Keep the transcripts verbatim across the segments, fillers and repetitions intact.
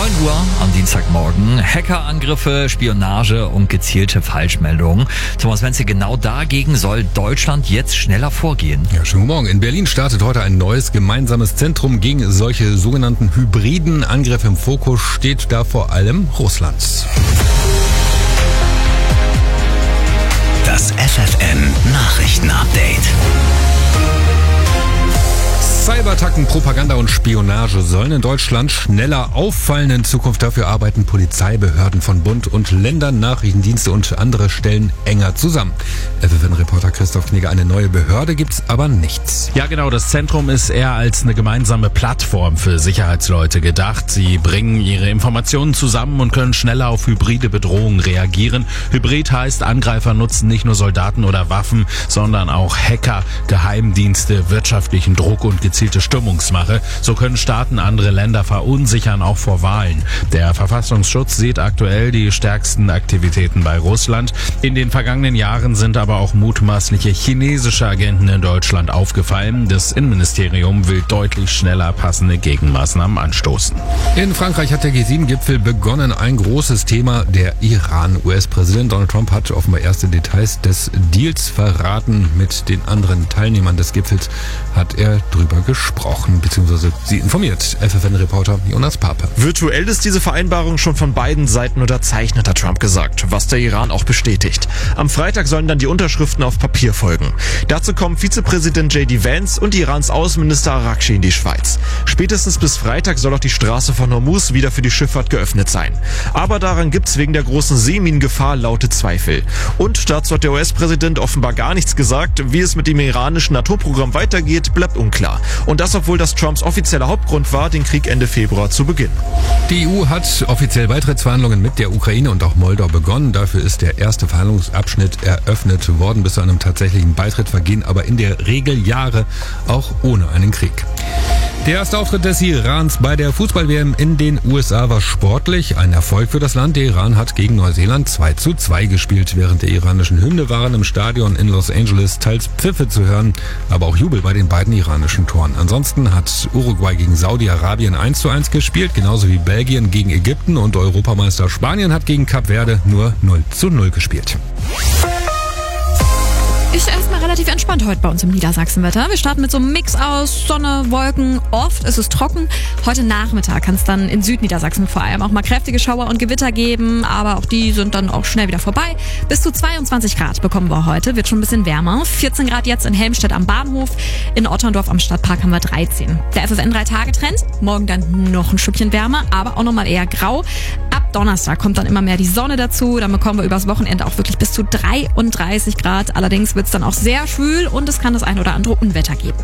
neun Uhr am Dienstagmorgen. Hackerangriffe, Spionage und gezielte Falschmeldungen. Thomas Menze, genau dagegen soll Deutschland jetzt schneller vorgehen. Ja, schönen guten Morgen. In Berlin startet heute ein neues gemeinsames Zentrum gegen solche sogenannten hybriden Angriffe. Im Fokus steht da vor allem Russland. Das F F N-Nachrichten-Update. Cyberattacken, Propaganda und Spionage sollen in Deutschland schneller auffallen. In Zukunft dafür arbeiten Polizeibehörden von Bund und Ländern, Nachrichtendienste und andere Stellen enger zusammen. F F N-Reporter Christoph Knigge, eine neue Behörde gibt's aber nichts. Ja genau, das Zentrum ist eher als eine gemeinsame Plattform für Sicherheitsleute gedacht. Sie bringen ihre Informationen zusammen und können schneller auf hybride Bedrohungen reagieren. Hybrid heißt, Angreifer nutzen nicht nur Soldaten oder Waffen, sondern auch Hacker, Geheimdienste, wirtschaftlichen Druck und gezielte Stimmungsmache. So können Staaten andere Länder verunsichern, auch vor Wahlen. Der Verfassungsschutz sieht aktuell die stärksten Aktivitäten bei Russland. In den vergangenen Jahren sind aber auch mutmaßliche chinesische Agenten in Deutschland aufgefallen. Das Innenministerium will deutlich schneller passende Gegenmaßnahmen anstoßen. In Frankreich hat der G sieben Gipfel begonnen. Ein großes Thema, der Iran. U S-Präsident Donald Trump hat offenbar erste Details des Deals verraten. Mit den anderen Teilnehmern des Gipfels hat er drüber gesprochen, beziehungsweise sie informiert. F F N-Reporter Jonas Pape. Virtuell ist diese Vereinbarung schon von beiden Seiten unterzeichnet, hat Trump gesagt, was der Iran auch bestätigt. Am Freitag sollen dann die Unterschriften auf Papier folgen. Dazu kommen Vizepräsident J D Vance und Irans Außenminister Araghchi in die Schweiz. Spätestens bis Freitag soll auch die Straße von Hormuz wieder für die Schifffahrt geöffnet sein. Aber daran gibt's wegen der großen Seeminengefahr laute Zweifel. Und dazu hat der U S-Präsident offenbar gar nichts gesagt. Wie es mit dem iranischen Atomprogramm weitergeht, bleibt unklar. Und das, obwohl das Trumps offizieller Hauptgrund war, den Krieg Ende Februar zu beginnen. Die E U hat offiziell Beitrittsverhandlungen mit der Ukraine und auch Moldau begonnen. Dafür ist der erste Verhandlungsabschnitt eröffnet worden. Bis zu einem tatsächlichen Beitritt vergehen aber in der Regel Jahre, auch ohne einen Krieg. Der erste Auftritt des Irans bei der Fußball-W M in den U S A war sportlich. Ein Erfolg für das Land. Der Iran hat gegen Neuseeland zwei zu zwei gespielt. Während der iranischen Hymne waren im Stadion in Los Angeles teils Pfiffe zu hören, aber auch Jubel bei den beiden iranischen Toren. Ansonsten hat Uruguay gegen Saudi-Arabien eins zu eins gespielt, genauso wie Belgien gegen Ägypten, und Europameister Spanien hat gegen Kap Verde nur null zu null gespielt. Ist erstmal relativ entspannt heute bei uns im Niedersachsenwetter. Wir starten mit so einem Mix aus Sonne, Wolken. Oft ist es trocken. Heute Nachmittag kann es dann in Südniedersachsen vor allem auch mal kräftige Schauer und Gewitter geben. Aber auch die sind dann auch schnell wieder vorbei. Bis zu zweiundzwanzig Grad bekommen wir heute. Wird schon ein bisschen wärmer. vierzehn Grad jetzt in Helmstedt am Bahnhof. In Otterndorf am Stadtpark haben wir dreizehn. Der F F N drei Tage Trend. Morgen dann noch ein Stückchen wärmer, aber auch nochmal eher grau. Ab Donnerstag kommt dann immer mehr die Sonne dazu. Dann bekommen wir übers Wochenende auch wirklich bis zu dreiunddreißig Grad. Allerdings wird es dann auch sehr schwül und es kann das ein oder andere Unwetter geben.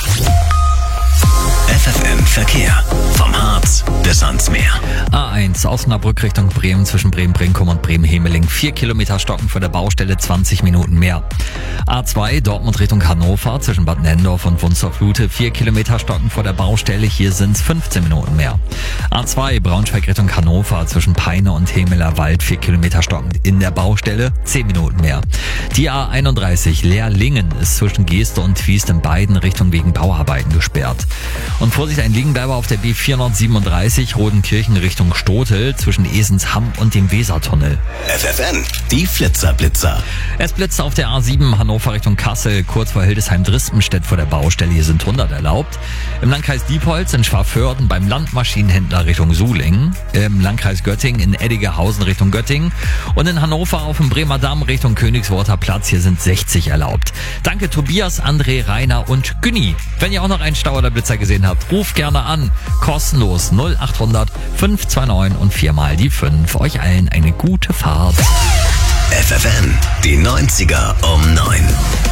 F F N Verkehr. Vom Harz bis ans Meer. A eins Osnabrück Richtung Bremen zwischen Bremen-Brinkum und Bremen-Hemeling. Vier Kilometer stocken vor der Baustelle, zwanzig Minuten mehr. A zwei Dortmund Richtung Hannover zwischen Bad Nenndorf und Wunstorf-Lute. Vier Kilometer stocken vor der Baustelle, hier sind es fünfzehn Minuten mehr. A zwei Braunschweig Richtung Hannover zwischen Peine und Hemeler Wald. Vier Kilometer stocken in der Baustelle, zehn Minuten mehr. Die A einunddreißig Leerlingen ist zwischen Geeste und Twiest in beiden Richtungen wegen Bauarbeiten gesperrt. Und Vorsicht, ein Liegenbleiber auf der B vierhundertsiebenunddreißig Rodenkirchen Richtung Stotel zwischen Esensham und dem Wesertunnel. F F N, die Flitzerblitzer. Es blitzt auf der A sieben Hannover Richtung Kassel, kurz vor Hildesheim-Dristenstedt vor der Baustelle. Hier sind hundert erlaubt. Im Landkreis Diepholz in Schwaförden beim Landmaschinenhändler Richtung Sulingen. Im Landkreis Göttingen in Eddigehausen Richtung Göttingen. Und in Hannover auf dem Bremer Damm Richtung Königsworter Platz. Hier sind sechzig erlaubt. Danke Tobias, André, Rainer und Günni. Wenn ihr auch noch einen Stau oder Blitzer gesehen habt, ruft gerne an. Kostenlos null achthundert fünf zwei neun und viermal die fünf. Euch allen eine gute Fahrt. F F N, die neunziger um neun.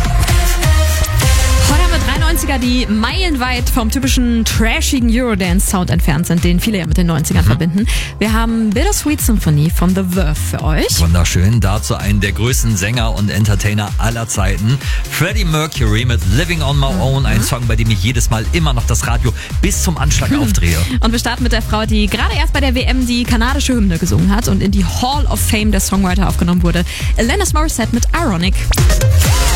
Heute haben wir drei neunziger, die meilenweit vom typischen trashigen Eurodance-Sound entfernt sind, den viele ja mit den neunzigern mhm. verbinden. Wir haben Bittersweet Symphony von The Verve für euch. Wunderschön. Dazu einen der größten Sänger und Entertainer aller Zeiten. Freddie Mercury mit Living on My Own. Ein Song, bei dem ich jedes Mal immer noch das Radio bis zum Anschlag aufdrehe. Und wir starten mit der Frau, die gerade erst bei der W M die kanadische Hymne gesungen hat und in die Hall of Fame der Songwriter aufgenommen wurde. Alanis Morissette mit Ironic.